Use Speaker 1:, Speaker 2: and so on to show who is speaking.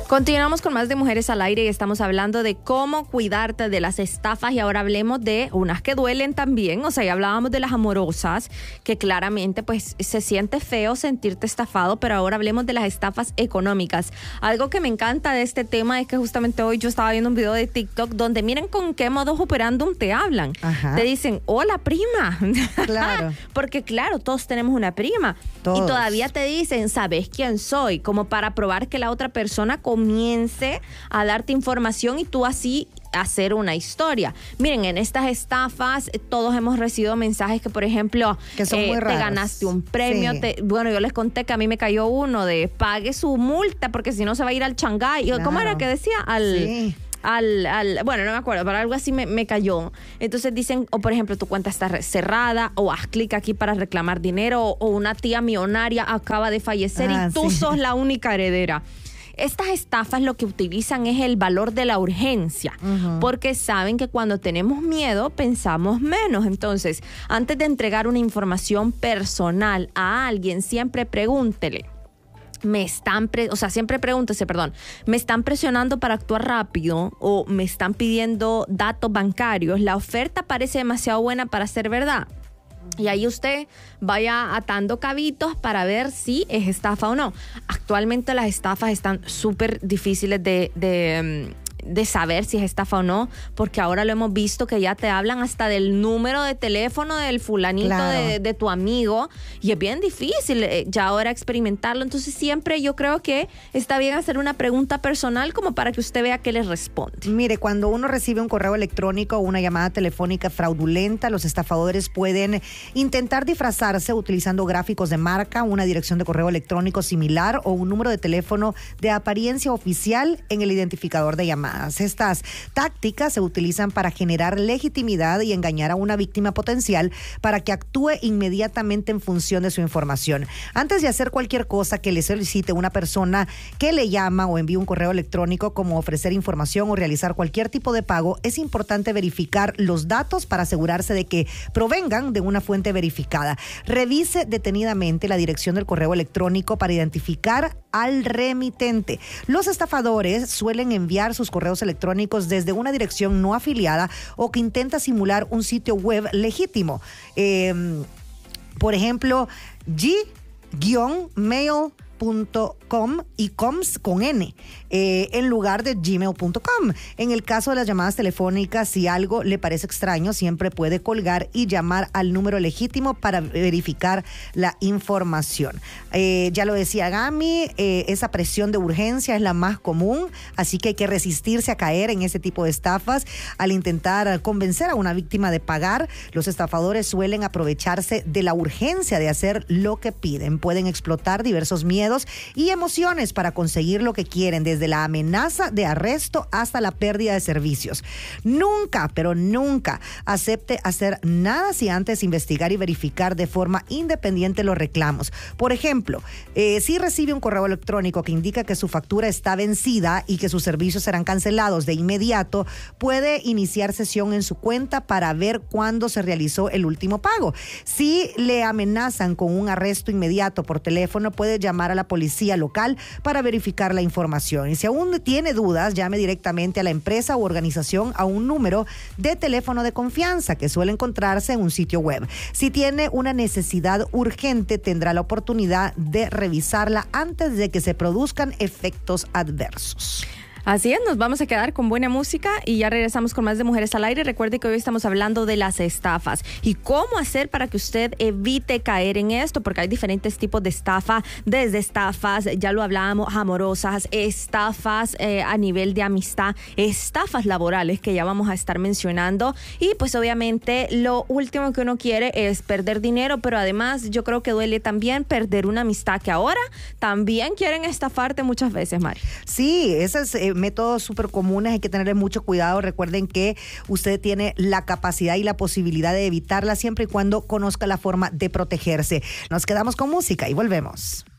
Speaker 1: Continuamos con más de Mujeres al Aire y estamos hablando de cómo cuidarte de las estafas y ahora hablemos de unas que duelen también. O sea, ya hablábamos de las amorosas, que claramente pues se siente feo sentirte estafado, pero ahora hablemos de las estafas económicas. Algo que me encanta de este tema es que justamente hoy yo estaba viendo un video de TikTok donde miren con qué modus operandum te hablan. Ajá. Te dicen, hola prima. Claro. Porque claro, todos tenemos una prima. Todos. Y todavía te dicen, ¿sabes quién soy? Como para probar que la otra persona comience a darte información y tú así hacer una historia. Miren, en estas estafas todos hemos recibido mensajes que, por ejemplo, que son muy raros. Te ganaste un premio. Sí. Bueno, yo les conté que a mí me cayó uno de pague su multa porque si no se va a ir al Shanghái. Claro. ¿Cómo era que decía? Sí. Bueno, no me acuerdo, pero algo así me cayó. Entonces dicen, o por ejemplo, tu cuenta está cerrada, o haz clic aquí para reclamar dinero, o una tía millonaria acaba de fallecer y tú sos la única heredera. Estas estafas lo que utilizan es el valor de la urgencia, porque saben que cuando tenemos miedo pensamos menos. Entonces, antes de entregar una información personal a alguien, siempre pregúntele. Siempre pregúntese, ¿me están presionando para actuar rápido o me están pidiendo datos bancarios? La oferta parece demasiado buena para ser verdad. Y ahí usted vaya atando cabitos para ver si es estafa o no. Actualmente las estafas están súper difíciles de saber si es estafa o no, porque ahora lo hemos visto que ya te hablan hasta del número de teléfono del fulanito, claro, de tu amigo, y es bien difícil ya ahora experimentarlo. Entonces siempre yo creo que está bien hacer una pregunta personal como para que usted vea qué les responde.
Speaker 2: Mire, cuando uno recibe un correo electrónico o una llamada telefónica fraudulenta, los estafadores pueden intentar disfrazarse utilizando gráficos de marca, una dirección de correo electrónico similar o un número de teléfono de apariencia oficial en el identificador de llamadas. Estas tácticas se utilizan para generar legitimidad y engañar a una víctima potencial para que actúe inmediatamente en función de su información. Antes de hacer cualquier cosa que le solicite una persona que le llama o envía un correo electrónico, como ofrecer información o realizar cualquier tipo de pago, es importante verificar los datos para asegurarse de que provengan de una fuente verificada. Revise detenidamente la dirección del correo electrónico para identificar al remitente. Los estafadores suelen enviar sus correos electrónicos desde una dirección no afiliada o que intenta simular un sitio web legítimo. Por ejemplo, g-mail.com y coms con N en lugar de gmail.com. En el caso de las llamadas telefónicas, si algo le parece extraño, siempre puede colgar y llamar al número legítimo para verificar la información. Ya lo decía Gami, esa presión de urgencia es la más común, así que hay que resistirse a caer en ese tipo de estafas. Al intentar convencer a una víctima de pagar, los estafadores suelen aprovecharse de la urgencia de hacer lo que piden. Pueden explotar diversos miedos y emociones para conseguir lo que quieren, desde la amenaza de arresto hasta la pérdida de servicios. Nunca, pero nunca acepte hacer nada sin antes investigar y verificar de forma independiente los reclamos. Por ejemplo, si recibe un correo electrónico que indica que su factura está vencida y que sus servicios serán cancelados de inmediato, puede iniciar sesión en su cuenta para ver cuándo se realizó el último pago. Si le amenazan con un arresto inmediato por teléfono, puede llamar a la policía local para verificar la información. Y si aún tiene dudas, llame directamente a la empresa u organización a un número de teléfono de confianza que suele encontrarse en un sitio web. Si tiene una necesidad urgente, tendrá la oportunidad de revisarla antes de que se produzcan efectos adversos.
Speaker 1: Así es, nos vamos a quedar con buena música y ya regresamos con más de Mujeres al Aire. Recuerde que hoy estamos hablando de las estafas y cómo hacer para que usted evite caer en esto, porque hay diferentes tipos de estafa, desde estafas, ya lo hablábamos, amorosas, estafas a nivel de amistad, estafas laborales que ya vamos a estar mencionando, y pues obviamente lo último que uno quiere es perder dinero, pero además yo creo que duele también perder una amistad que ahora también quieren estafarte muchas veces, Mari.
Speaker 2: Sí, ese es métodos súper comunes, hay que tenerle mucho cuidado. Recuerden que usted tiene la capacidad y la posibilidad de evitarla siempre y cuando conozca la forma de protegerse. Nos quedamos con música y volvemos.